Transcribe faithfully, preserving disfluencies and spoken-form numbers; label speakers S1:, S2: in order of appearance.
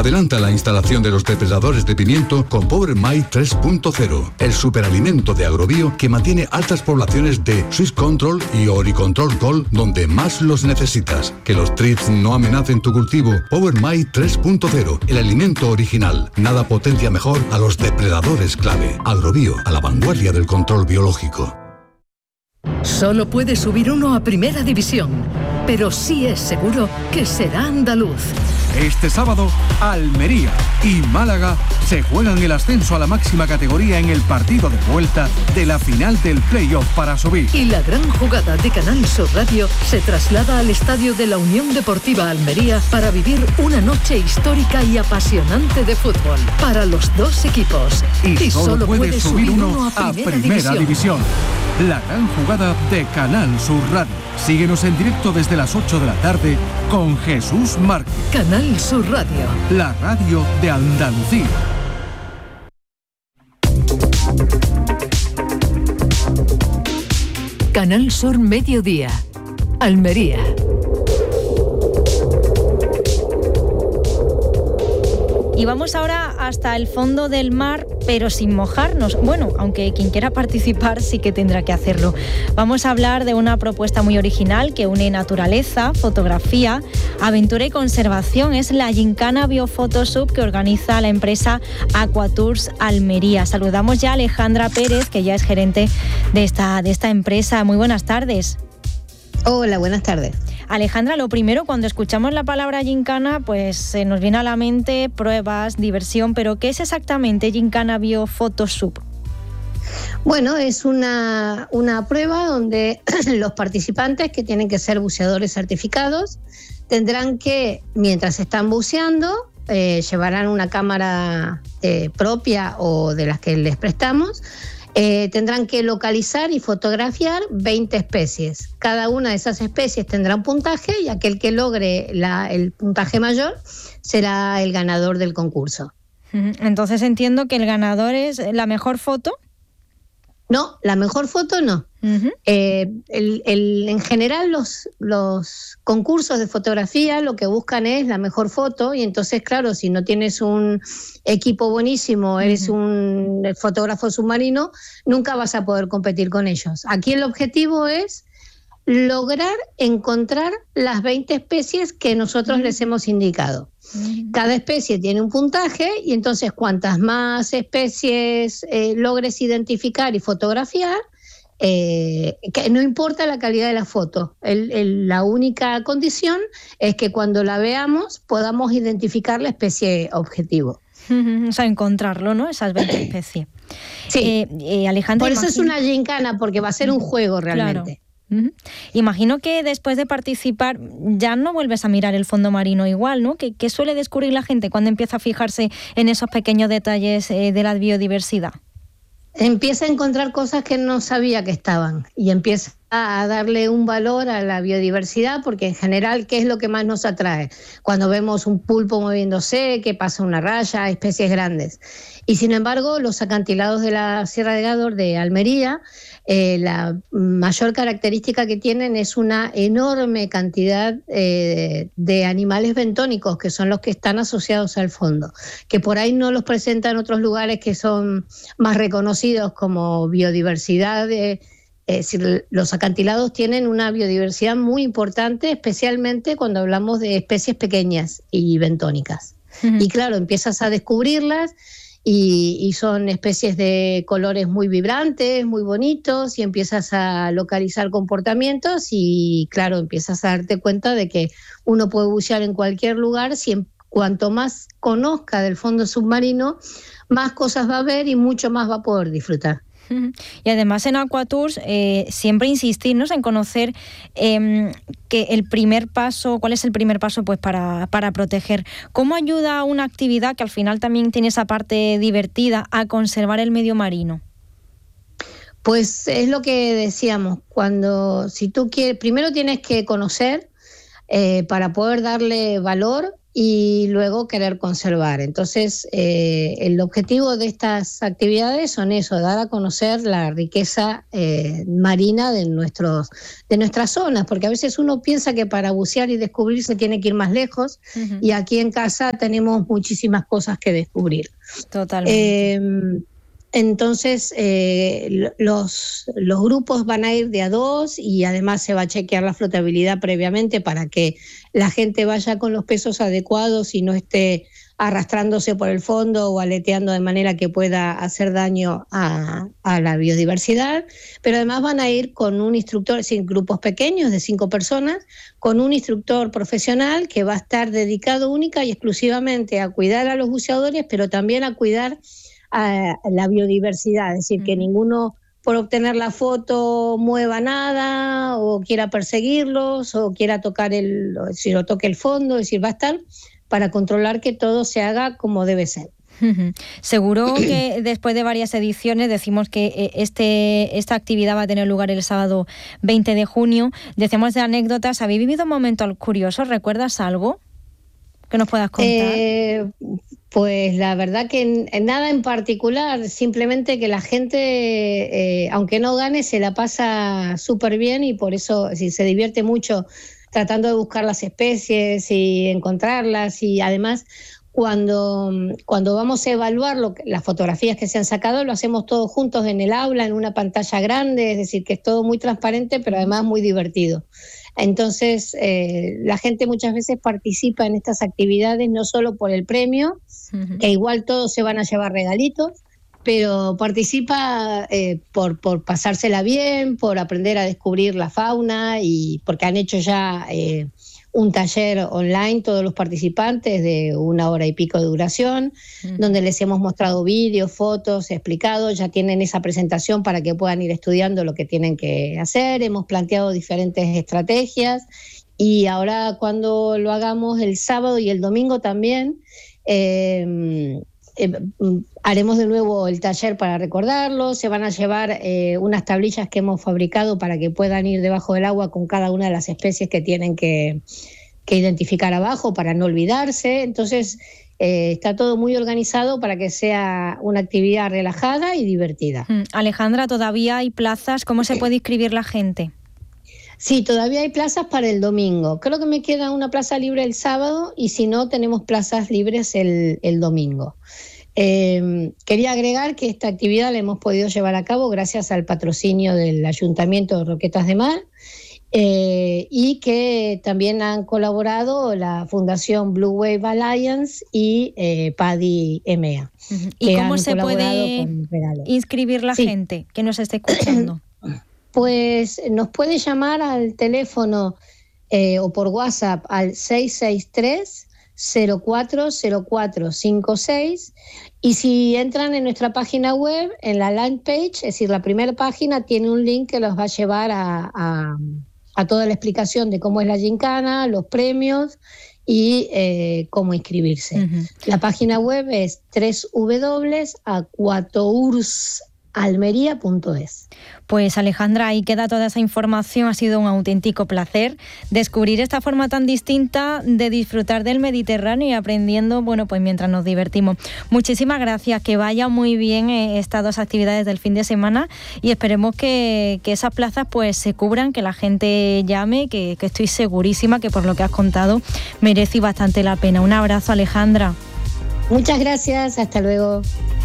S1: Adelanta la instalación de los depredadores de pimiento con PowerMite tres punto cero, el superalimento de Agrobio que mantiene altas poblaciones de Swiss Control y Oricontrol Gold donde más los necesitas. Que los thrips no amenacen tu cultivo. PowerMite tres punto cero, el alimento original. Nada potencia mejor a los depredadores clave. Agrobio, a la vanguardia del control biológico.
S2: Solo puede subir uno a Primera División, pero sí es seguro que será andaluz.
S3: Este sábado, Almería y Málaga se juegan el ascenso a la máxima categoría en el partido de vuelta de la final del playoff para subir.
S2: Y la gran jugada de Canal Sur Radio se traslada al estadio de la Unión Deportiva Almería para vivir una noche histórica y apasionante de fútbol para los dos equipos.
S3: Y, y solo, solo puede, puede subir uno, uno a Primera, a primera división. división. La gran jugada de Canal Sur Radio. Síguenos en directo desde las ocho de la tarde con Jesús Márquez.
S2: Canal Sur Radio.
S3: La radio de Andalucía.
S2: Canal Sur Mediodía. Almería.
S4: Y vamos ahora hasta el fondo del mar, pero sin mojarnos. Bueno, aunque quien quiera participar sí que tendrá que hacerlo. Vamos a hablar de una propuesta muy original que une naturaleza, fotografía, aventura y conservación. Es la Gincana Biofotosub que organiza la empresa Aquatours Almería. Saludamos ya a Alejandra Pérez, que ya es gerente de esta, de esta empresa. Muy buenas tardes.
S5: Hola, buenas tardes.
S4: Alejandra, lo primero, cuando escuchamos la palabra Gincana, pues se nos viene a la mente pruebas, diversión, pero ¿qué es exactamente Gincana Biofotosub?
S5: Bueno, es una, una prueba donde los participantes, que tienen que ser buceadores certificados, tendrán que, mientras están buceando, eh, llevarán una cámara eh, propia o de las que les prestamos. Eh, tendrán que localizar y fotografiar veinte especies. Cada una de esas especies tendrá un puntaje y aquel que logre la, el puntaje mayor será el ganador del concurso.
S4: Entonces entiendo que el ganador es la mejor foto.
S5: No, la mejor foto no. Uh-huh. Eh, el, el, en general los, los concursos de fotografía lo que buscan es la mejor foto y entonces, claro, si no tienes un equipo buenísimo, eres uh-huh. un fotógrafo submarino, nunca vas a poder competir con ellos. Aquí el objetivo es lograr encontrar las veinte especies que nosotros uh-huh. les hemos indicado. Cada especie tiene un puntaje y entonces cuantas más especies eh, logres identificar y fotografiar, eh, que no importa la calidad de la foto, el, el, la única condición es que cuando la veamos podamos identificar la especie objetivo.
S4: O sea, encontrarlo, ¿no? Esas veinte especies.
S5: Sí,
S4: eh, eh, Alejandra,
S5: por eso
S4: imagino...
S5: es una gincana, porque va a ser un juego realmente.
S4: Claro. Uh-huh. Imagino que después de participar ya no vuelves a mirar el fondo marino igual, ¿no? ¿Qué, qué suele descubrir la gente cuando empieza a fijarse en esos pequeños detalles eh, de la biodiversidad?
S5: Empieza a encontrar cosas que no sabía que estaban y empieza a darle un valor a la biodiversidad, porque en general, ¿qué es lo que más nos atrae? Cuando vemos un pulpo moviéndose, que pasa una raya, especies grandes. Y sin embargo, los acantilados de la Sierra de Gádor de Almería, eh, la mayor característica que tienen es una enorme cantidad eh, de animales bentónicos, que son los que están asociados al fondo, que por ahí no los presentan otros lugares que son más reconocidos como biodiversidad de... Es decir, los acantilados tienen una biodiversidad muy importante, especialmente cuando hablamos de especies pequeñas y bentónicas. Uh-huh. Y claro, empiezas a descubrirlas y, y son especies de colores muy vibrantes, muy bonitos, y empiezas a localizar comportamientos y claro, empiezas a darte cuenta de que uno puede bucear en cualquier lugar. Si en, cuanto más conozca del fondo submarino, más cosas va a ver y mucho más va a poder disfrutar.
S4: Y además en Aquatours eh, siempre insistirnos en conocer eh, que el primer paso, cuál es el primer paso pues para, para proteger. ¿Cómo ayuda una actividad que al final también tiene esa parte divertida a conservar el medio marino?
S5: Pues es lo que decíamos, cuando si tú quieres, primero tienes que conocer eh, para poder darle valor y luego querer conservar. Entonces, eh, el objetivo de estas actividades son eso, dar a conocer la riqueza eh, marina de, nuestros, de nuestras zonas, porque a veces uno piensa que para bucear y descubrir se tiene que ir más lejos, uh-huh. y aquí en casa tenemos muchísimas cosas que descubrir.
S4: Totalmente.
S5: Eh, Entonces, eh, los, los grupos van a ir de a dos y además se va a chequear la flotabilidad previamente para que la gente vaya con los pesos adecuados y no esté arrastrándose por el fondo o aleteando de manera que pueda hacer daño a, a la biodiversidad. Pero además van a ir con un instructor, sin grupos pequeños de cinco personas, con un instructor profesional que va a estar dedicado única y exclusivamente a cuidar a los buceadores, pero también a cuidar a la biodiversidad, es decir, que ninguno por obtener la foto mueva nada o quiera perseguirlos o quiera tocar el, si lo toque el fondo, es decir, va a estar para controlar que todo se haga como debe ser.
S4: Seguro que después de varias ediciones decimos que este, esta actividad va a tener lugar el sábado veinte de junio. Decíamos de anécdotas, ¿habéis vivido momentos curiosos? ¿Recuerdas algo que nos puedas contar?
S5: Eh, pues la verdad que en, en nada en particular, simplemente que la gente, eh, aunque no gane, se la pasa súper bien y por eso si se divierte mucho tratando de buscar las especies y encontrarlas, y además cuando, cuando vamos a evaluar lo que, las fotografías que se han sacado, lo hacemos todos juntos en el aula, en una pantalla grande, es decir, que es todo muy transparente, pero además muy divertido. Entonces, eh, la gente muchas veces participa en estas actividades no solo por el premio, uh-huh. que igual todos se van a llevar regalitos, pero participa eh, por, por pasársela bien, por aprender a descubrir la fauna y porque han hecho ya eh, un taller online todos los participantes de una hora y pico de duración, uh-huh. donde les hemos mostrado vídeos, fotos, explicado, ya tienen esa presentación para que puedan ir estudiando lo que tienen que hacer, hemos planteado diferentes estrategias y ahora cuando lo hagamos el sábado y el domingo también, eh, Eh, haremos de nuevo el taller para recordarlo, se van a llevar eh, unas tablillas que hemos fabricado para que puedan ir debajo del agua con cada una de las especies que tienen que, que identificar abajo para no olvidarse. Entonces eh, está todo muy organizado para que sea una actividad relajada y divertida.
S4: Mm. Alejandra, ¿todavía hay plazas? ¿Cómo se puede inscribir la gente?
S5: Sí, todavía hay plazas para el domingo. Creo que me queda una plaza libre el sábado y si no, tenemos plazas libres el, el domingo. Eh, quería agregar que esta actividad la hemos podido llevar a cabo gracias al patrocinio del Ayuntamiento de Roquetas de Mar eh, y que también han colaborado la Fundación Blue Wave Alliance y eh, PADI E M E A.
S4: Uh-huh. ¿Y cómo se puede inscribir la sí. gente que nos esté escuchando?
S5: Pues nos puede llamar al teléfono eh, o por WhatsApp al seis seis tres, cero cuatro cero cuatro cinco seis y si entran en nuestra página web, en la landing page, es decir, la primera página tiene un link que los va a llevar a, a, a toda la explicación de cómo es la gincana, los premios y eh, cómo inscribirse. Uh-huh. La página web es doble u doble u doble u punto aquatours almería punto es.
S4: Pues Alejandra, ahí queda toda esa información. Ha sido un auténtico placer descubrir esta forma tan distinta de disfrutar del Mediterráneo y aprendiendo, bueno, pues mientras nos divertimos. Muchísimas gracias, que vaya muy bien estas dos actividades del fin de semana y esperemos que, que esas plazas pues se cubran, que la gente llame, que, que estoy segurísima que por lo que has contado merece bastante la pena. Un abrazo, Alejandra.
S5: Muchas gracias, hasta luego.